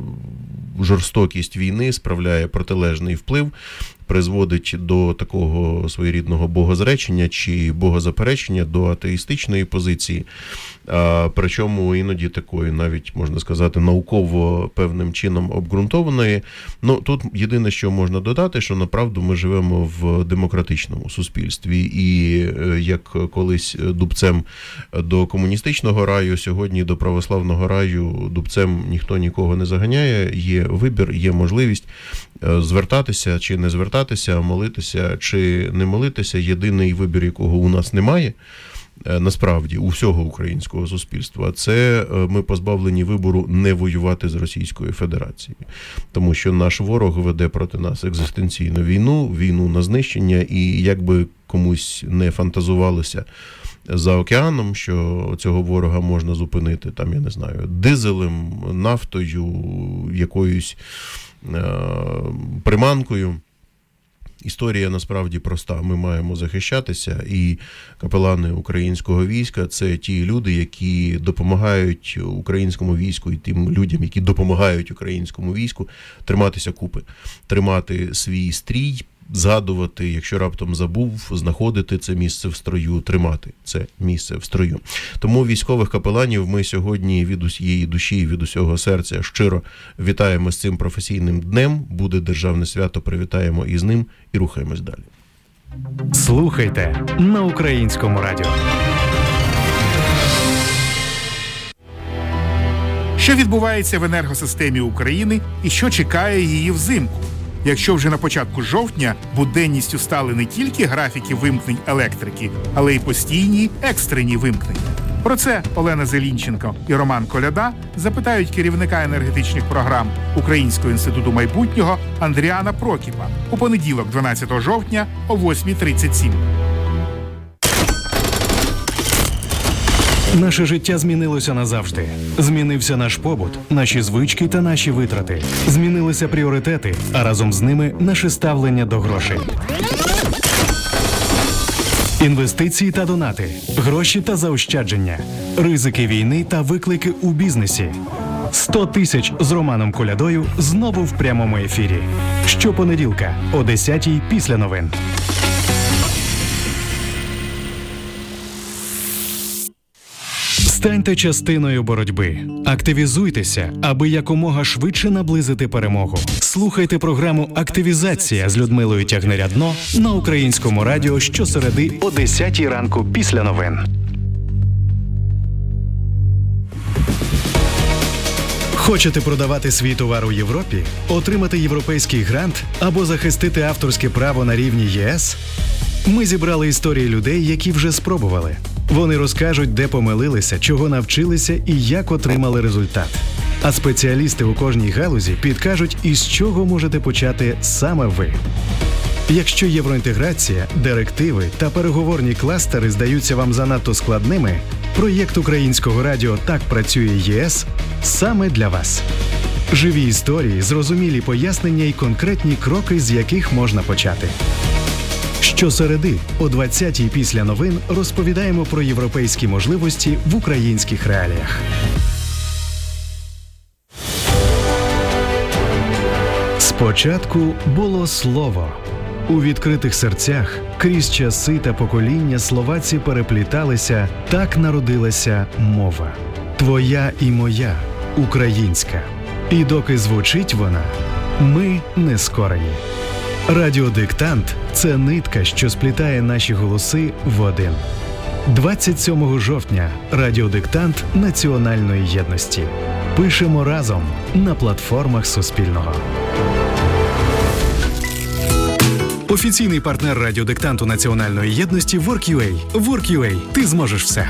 жорстокість війни справляє протилежний вплив, призводить до такого своєрідного богозречення чи богозаперечення, до атеїстичної позиції, а, причому іноді такої, навіть, можна сказати, науково певним чином обґрунтованої. Ну, тут єдине, що можна додати, що, направду, ми живемо в демократичному суспільстві, і як колись дубцем до комуністичного раю, сьогодні до православного раю дубцем ніхто нікого не заганяє, є вибір, є можливість звертатися чи не звертатися, молитися чи не молитися. Єдиний вибір, якого у нас немає, насправді, у всього українського суспільства, це ми позбавлені вибору не воювати з Російською Федерацією. Тому що наш ворог веде проти нас екзистенційну війну, війну на знищення, і якби комусь не фантазувалося за океаном, що цього ворога можна зупинити, там, я не знаю, дизелем, нафтою, якоюсь е- приманкою. Історія насправді проста. Ми маємо захищатися, і капелани українського війська – це ті люди, які допомагають українському війську і тим людям, які допомагають українському війську триматися купи, тримати свій стрій, згадувати, якщо раптом забув, знаходити це місце в строю, тримати це місце в строю. Тому військових капеланів ми сьогодні від усієї душі, від усього серця щиро вітаємо з цим професійним днем. Буде державне свято, привітаємо із ним і рухаємось далі. Слухайте на Українському радіо. Що відбувається в енергосистемі України і що чекає її взимку? Якщо вже на початку жовтня буденністю стали не тільки графіки вимкнень електрики, але й постійні екстрені вимкнення. Про це Олена Зелінченко і Роман Коляда запитають керівника енергетичних програм Українського інституту майбутнього Андріана Прокіпа у понеділок, дванадцятого жовтня о восьма тридцять сім. Наше життя змінилося назавжди. Змінився наш побут, наші звички та наші витрати. Змінилися пріоритети, а разом з ними наше ставлення до грошей. Інвестиції та донати, гроші та заощадження, ризики війни та виклики у бізнесі. сто тисяч з Романом Колядою знову в прямому ефірі. Щопонеділка о десятій після новин. Станьте частиною боротьби. Активізуйтеся, аби якомога швидше наблизити перемогу. Слухайте програму «Активізація» з Людмилою Тягнерядно на Українському радіо щосереди о десятій ранку після новин. Хочете продавати свій товар у Європі, отримати європейський грант або захистити авторське право на рівні ЄС? Ми зібрали історії людей, які вже спробували. Вони розкажуть, де помилилися, чого навчилися і як отримали результат. А спеціалісти у кожній галузі підкажуть, із чого можете почати саме ви. Якщо євроінтеграція, директиви та переговорні кластери здаються вам занадто складними, проєкт Українського радіо «Так працює ЄС» саме для вас. Живі історії, зрозумілі пояснення і конкретні кроки, з яких можна почати. Щосереди о двадцятій після новин розповідаємо про європейські можливості в українських реаліях. Спочатку було слово. У відкритих серцях крізь часи та покоління словаці перепліталися, так народилася мова. Твоя і моя, українська. І доки звучить вона, ми не скорені. Радіодиктант – це нитка, що сплітає наші голоси в один. двадцять сьомого жовтня – радіодиктант національної єдності. Пишемо разом на платформах Суспільного. Офіційний партнер радіодиктанту національної єдності WorkUA. WorkUA. Ти зможеш все.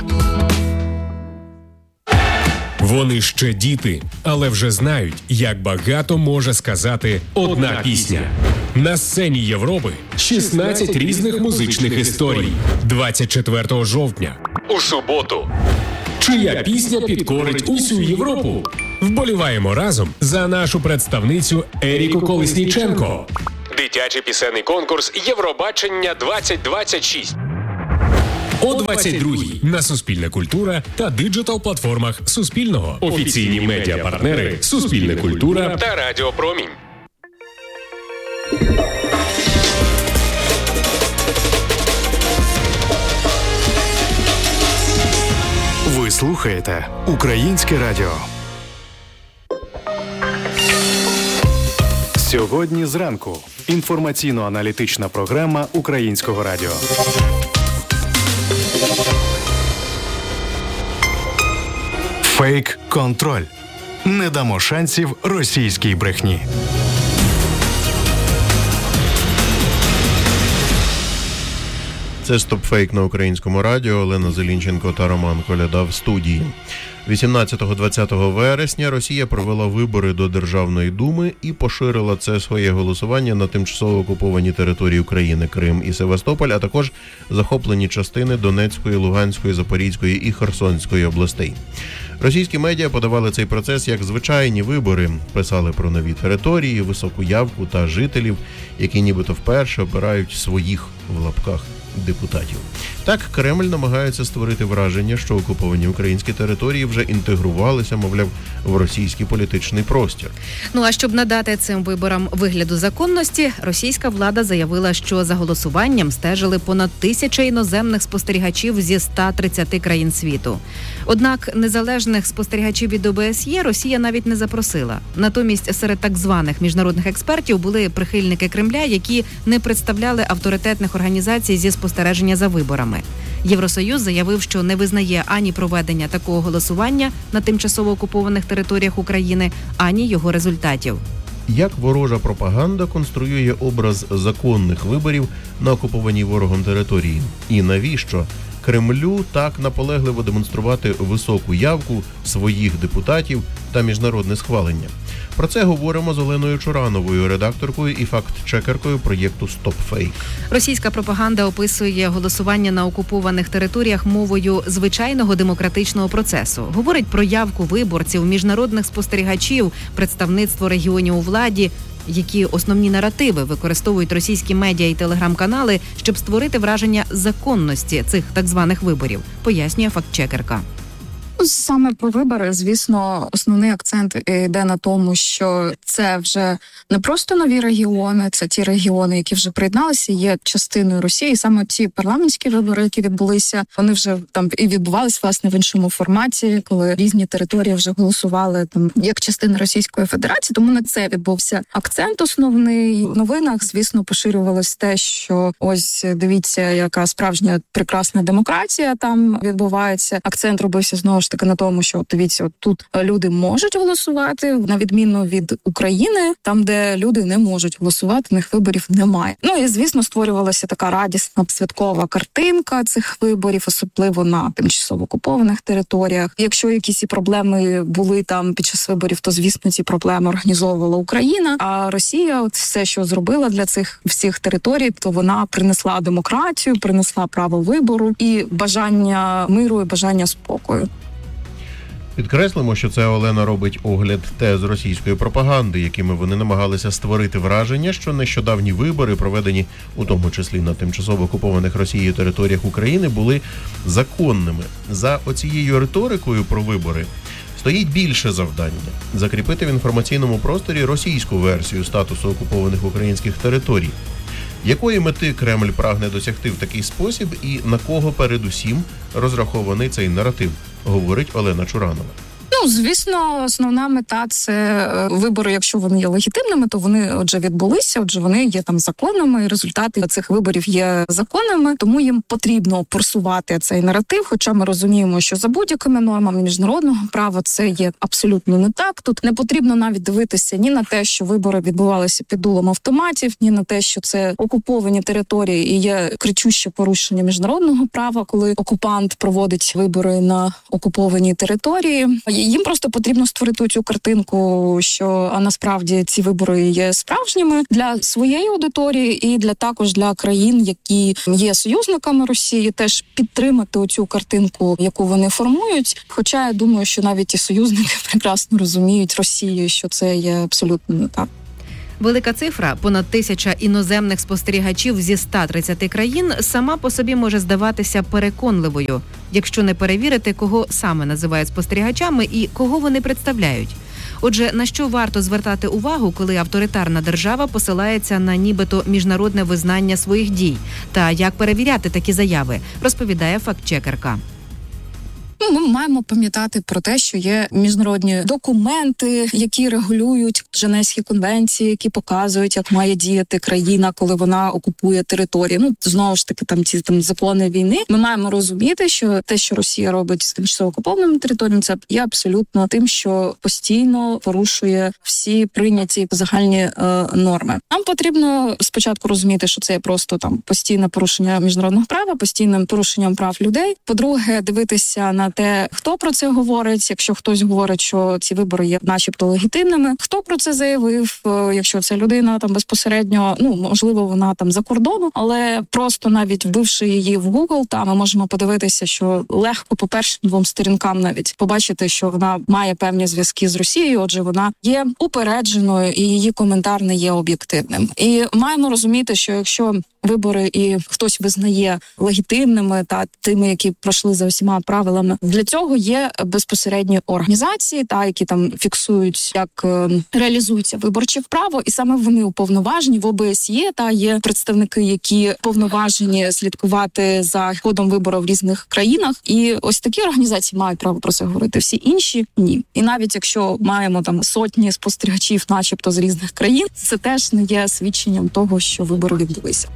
Вони ще діти, але вже знають, як багато може сказати одна пісня. На сцені Європи шістнадцять різних музичних історій. двадцять четвертого жовтня. У суботу. Чия пісня підкорить усю Європу? Вболіваємо разом за нашу представницю Еріку Колесніченко. Дитячий пісенний конкурс Євробачення двадцять двадцять шість. О двадцять другій на Суспільне культура та диджитал-платформах Суспільного. Офіційні медіапартнери Суспільне культура та Радіо Промінь. Ви слухаєте Українське радіо. Сьогодні зранку. Інформаційно-аналітична програма Українського радіо. Фейк-контроль. Не дамо шансів російській брехні. Це «Стопфейк» на Українському радіо. Олена Зелінченко та Роман Коляда в студії. вісімнадцятого-двадцятого вересня Росія провела вибори до Державної думи і поширила це своє голосування на тимчасово окуповані території України, Крим і Севастополь, а також захоплені частини Донецької, Луганської, Запорізької і Херсонської областей. Російські медіа подавали цей процес як звичайні вибори, писали про нові території, високу явку та жителів, які нібито вперше обирають своїх, в лапках, депутатів. Так, Кремль намагається створити враження, що окуповані українські території вже інтегрувалися, мовляв, в російський політичний простір. Ну а щоб надати цим виборам вигляду законності, російська влада заявила, що за голосуванням стежили понад тисяча іноземних спостерігачів зі ста тридцяти країн світу. Однак незалежних спостерігачів від О Б С Є Росія навіть не запросила. Натомість серед так званих міжнародних експертів були прихильники Кремля, які не представляли авторитетних організацій зі спостереження за виборами. Євросоюз заявив, що не визнає ані проведення такого голосування на тимчасово окупованих територіях України, ані його результатів. Як ворожа пропаганда конструює образ законних виборів на окупованій ворогом території? І навіщо Кремлю так наполегливо демонструвати високу явку своїх депутатів та міжнародне схвалення? Про це говоримо з Оленою Чурановою, редакторкою і факт-чекеркою проєкту «Стопфейк». Російська пропаганда описує голосування на окупованих територіях мовою звичайного демократичного процесу. Говорить про явку виборців, міжнародних спостерігачів, представництво регіонів у владі, які основні наративи використовують російські медіа і телеграм-канали, щоб створити враження законності цих так званих виборів, пояснює фактчекерка. Саме про вибори, звісно, основний акцент йде на тому, що це вже не просто нові регіони, це ті регіони, які вже приєдналися, є частиною Росії. Саме ці парламентські вибори, які відбулися, вони вже там і відбувались, власне, в іншому форматі, коли різні території вже голосували там як частина Російської Федерації. Тому на це відбувся акцент основний. В новинах, звісно, поширювалось те, що ось дивіться, яка справжня прекрасна демократія там відбувається. Акцент робився знову ж ж таки на тому, що дивіться, от тут люди можуть голосувати, на відміну від України, там, де люди не можуть голосувати, в них виборів немає. Ну і, звісно, створювалася така радісна святкова картинка цих виборів, особливо на тимчасово окупованих територіях. Якщо якісь і проблеми були там під час виборів, то, звісно, ці проблеми організовувала Україна, а Росія от все, що зробила для цих всіх територій, то вона принесла демократію, принесла право вибору і бажання миру, і бажання спокою. Підкреслимо, що це Олена робить огляд тез російської пропаганди, якими вони намагалися створити враження, що нещодавні вибори, проведені у тому числі на тимчасово окупованих Росією територіях України, були законними. За оцією риторикою про вибори стоїть більше завдання – закріпити в інформаційному просторі російську версію статусу окупованих українських територій. Якої мети Кремль прагне досягти в такий спосіб і на кого передусім розрахований цей наратив, говорить Олена Чуранова. Ну, звісно, основна мета – це вибори, якщо вони є легітимними, то вони, отже, відбулися, отже, вони є там законними, і результати цих виборів є законними, тому їм потрібно просувати цей наратив, хоча ми розуміємо, що за будь-якими нормами міжнародного права це є абсолютно не так. Тут не потрібно навіть дивитися ні на те, що вибори відбувалися під дулом автоматів, ні на те, що це окуповані території і є кричуще порушення міжнародного права, коли окупант проводить вибори на окупованій території. Їм просто потрібно створити цю картинку, що а насправді ці вибори є справжніми для своєї аудиторії і для також для країн, які є союзниками Росії, теж підтримати оцю картинку, яку вони формують. Хоча я думаю, що навіть і союзники прекрасно розуміють Росію, що це є абсолютно не так. Велика цифра, понад тисяча іноземних спостерігачів зі ста тридцяти країн, сама по собі може здаватися переконливою, якщо не перевірити, кого саме називають спостерігачами і кого вони представляють. Отже, на що варто звертати увагу, коли авторитарна держава посилається на нібито міжнародне визнання своїх дій? Та як перевіряти такі заяви, розповідає фактчекерка. Ну, ми маємо пам'ятати про те, що є міжнародні документи, які регулюють Женевські конвенції, які показують, як має діяти країна, коли вона окупує територію. Ну, знову ж таки, там ці там закони війни. Ми маємо розуміти, що те, що Росія робить з тимчасово окупованими територіями, це є абсолютно тим, що постійно порушує всі прийняті загальні е, норми. Нам потрібно спочатку розуміти, що це є просто там постійне порушення міжнародного права, постійним порушенням прав людей. По-друге, дивитися на те, хто про це говорить, якщо хтось говорить, що ці вибори є начебто легітимними, хто про це заявив, якщо це людина там безпосередньо, ну, можливо, вона там за кордоном, але просто навіть вбивши її в Google, там ми можемо подивитися, що легко по першим двом сторінкам навіть побачити, що вона має певні зв'язки з Росією, отже, вона є упередженою і її коментар не є об'єктивним. І маємо розуміти, що якщо вибори і хтось визнає легітимними та тими, які пройшли за всіма правилами, для цього є безпосередні організації, та які там фіксують, як е, реалізується виборче право, і саме вони уповноважені в О Б С Є, та є представники, які повноважені слідкувати за ходом виборів в різних країнах. І ось такі організації мають право про це говорити. Всі інші ні. І навіть якщо маємо там сотні спостерігачів, начебто з різних країн, це теж не є свідченням того, що вибори відбулися.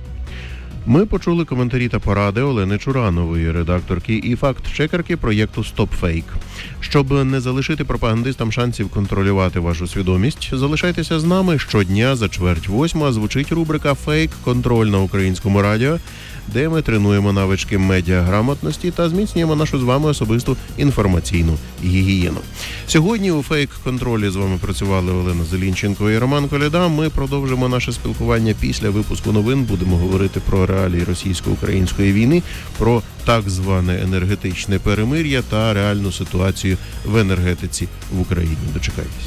Ми почули коментарі та поради Олени Чуранової, редакторки і факт-чекерки проєкту «Стоп-фейк». Щоб не залишити пропагандистам шансів контролювати вашу свідомість, залишайтеся з нами. Щодня за чверть восьма звучить рубрика «Фейк-контроль» на Українському радіо, де ми тренуємо навички медіаграмотності та зміцнюємо нашу з вами особисту інформаційну гігієну. Сьогодні у фейк-контролі з вами працювали Олена Зелінченко і Роман Коляда. Ми продовжимо наше спілкування після випуску новин. Будемо говорити про реалії російсько-української війни, про так зване енергетичне перемир'я та реальну ситуацію в енергетиці в Україні. Дочекайтесь.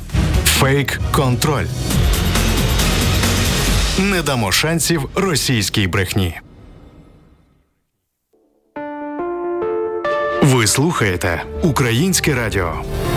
Фейк-контроль. Не дамо шансів російській брехні. Ви слухаєте Українське радіо.